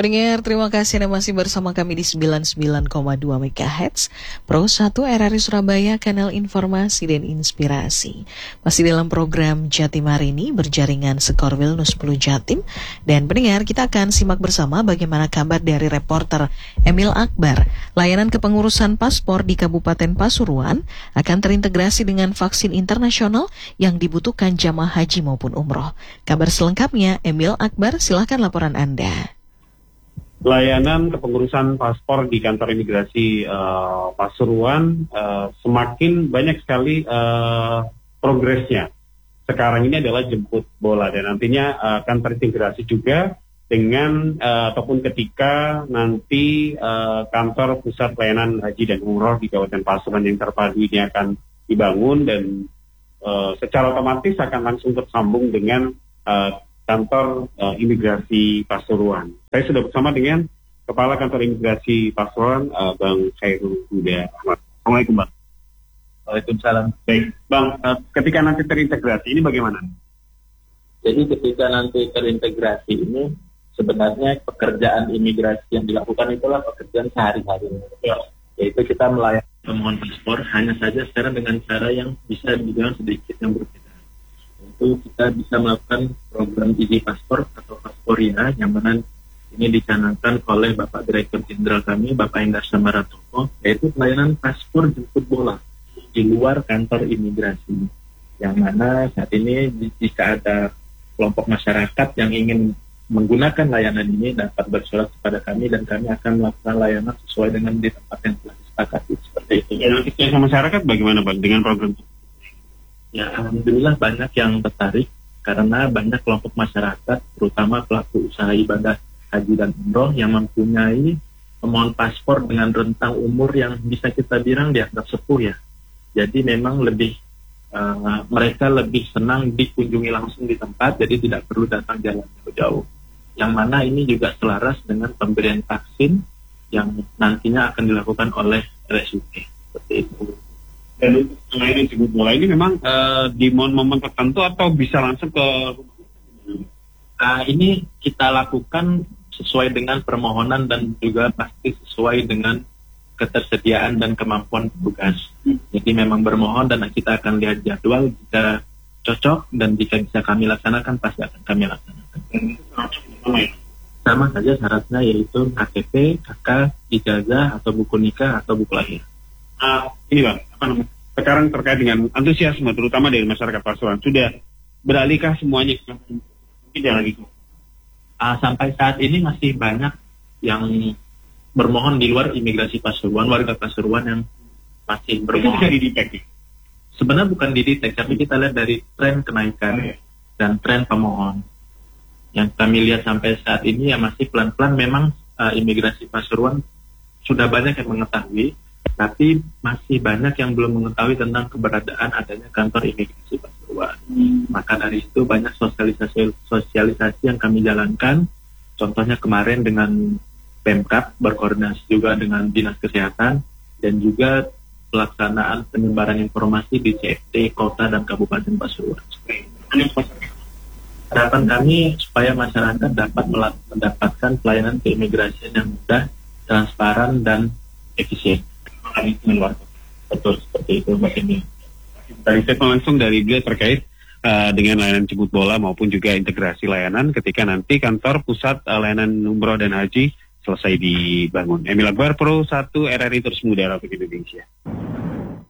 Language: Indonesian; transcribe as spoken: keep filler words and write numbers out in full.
Pendengar, terima kasih Anda masih bersama kami di sembilan puluh sembilan koma dua megahertz Pro satu R R I Surabaya, kanal informasi dan inspirasi. Masih dalam program Jatim hari ini berjaringan Skor Wilnus sepuluh Jatim. Dan pendengar, kita akan simak bersama bagaimana kabar dari reporter Emil Akbar. Layanan kepengurusan paspor di Kabupaten Pasuruan akan terintegrasi dengan vaksin internasional yang dibutuhkan jamaah haji maupun umroh. Kabar selengkapnya, Emil Akbar, silakan laporan Anda. Layanan kepengurusan paspor di kantor imigrasi uh, Pasuruan uh, semakin banyak sekali uh, progresnya. Sekarang ini adalah jemput bola dan nantinya uh, akan terintegrasi juga dengan uh, ataupun ketika nanti uh, kantor pusat pelayanan haji dan umroh di Kabupaten Pasuruan yang terpadu ini akan dibangun dan uh, secara otomatis akan langsung tersambung dengan uh, kantor uh, imigrasi Pasuruan. Saya sudah bersama dengan Kepala Kantor Imigrasi Pasuruan, uh, Bang Khairul Huda Ahmad. Assalamualaikum, Bang. Waalaikumsalam. Baik, Bang, uh, ketika nanti terintegrasi ini bagaimana? Jadi ketika nanti terintegrasi ini, sebenarnya pekerjaan imigrasi yang dilakukan itulah pekerjaan sehari-hari. Ya. Yaitu kita melayani pemohon paspor, hanya saja sekarang dengan cara yang bisa dibilang sedikit yang berbeda. Itu kita bisa melakukan program Easy Paspor atau Pasporia yang mana ini dicanangkan oleh Bapak Direktur Jenderal kami, Bapak Endar Samaratoko, yaitu pelayanan paspor jemput bola di luar kantor imigrasi. Yang mana saat ini jika ada kelompok masyarakat yang ingin menggunakan layanan ini dapat bersurat kepada kami dan kami akan melakukan layanan sesuai dengan di tempat yang telah disepakati seperti itu. Ya, nanti masyarakat bagaimana, Bang, dengan program itu? Ya, alhamdulillah banyak yang tertarik karena banyak kelompok masyarakat, terutama pelaku usaha ibadah haji dan umroh yang mempunyai pemohon paspor dengan rentang umur yang bisa kita bilang di atas sepuh ya. Jadi memang lebih uh, mereka lebih senang dikunjungi langsung di tempat, jadi tidak perlu datang jalan jauh-jauh. Yang mana ini juga selaras dengan pemberian vaksin yang nantinya akan dilakukan oleh R S U D. Seperti itu. Dan untuk layanan jemput bola ini memang uh, di momen-momen tertentu atau bisa langsung ke uh, ini kita lakukan sesuai dengan permohonan dan juga pasti sesuai dengan ketersediaan dan kemampuan petugas. Jadi memang bermohon dan kita akan lihat jadwal jika cocok dan jika bisa kami laksanakan pasti akan kami laksanakan. Sama saja syaratnya yaitu K T P, K K, ijazah atau buku nikah atau buku lahir. Uh, ini Bang, apa namanya? Sekarang terkait dengan antusiasme terutama dari masyarakat Pasuruan, sudah beralihkah semuanya tidak lagi? Uh, sampai saat ini masih banyak yang bermohon di luar imigrasi Pasuruan, warga Pasuruan yang masih bermohon. Itu bisa didetek? Sebenarnya bukan didetek, tapi kita lihat dari tren kenaikan oh, iya. dan tren pemohon. Yang kami lihat sampai saat ini ya masih pelan-pelan memang uh, imigrasi Pasuruan sudah banyak yang mengetahui. Tapi masih banyak yang belum mengetahui tentang keberadaan adanya kantor imigrasi Pasuruan. Hmm. Maka dari itu banyak sosialisasi sosialisasi yang kami jalankan. Contohnya kemarin dengan Pemkab berkoordinasi juga dengan Dinas Kesehatan dan juga pelaksanaan penyebaran informasi di C F D Kota dan Kabupaten Pasuruan. Harapan kami supaya masyarakat dapat mendapatkan pelayanan keimigrasian yang mudah, transparan dan efisien. Kami keluar betul seperti itu Mbak ini. Tadi saya langsung dari beliau terkait uh, dengan layanan jemput bola maupun juga integrasi layanan ketika nanti kantor pusat uh, layanan umroh dan haji selesai dibangun. Emil Akbar, Pro satu R R I Terus Muda Republik Indonesia.